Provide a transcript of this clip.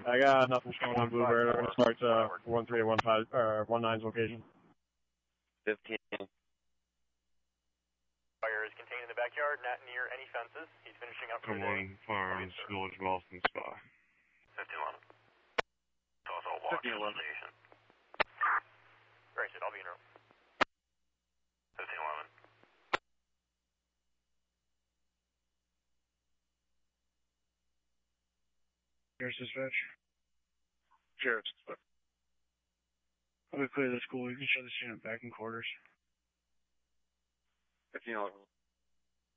I got nothing showing on Bluebird. I'm going to start 1315, 19's location. 15. Fire is contained in the backyard, not near any fences. He's finishing up for the day. Come on, Firearms, Village Boston Spy. 1511. Also watch the station. Great, I'll be in room. 1511. Sheriff's dispatch. Sheriff's dispatch. I'll be clear the school. You can show the student back in quarters. 1511.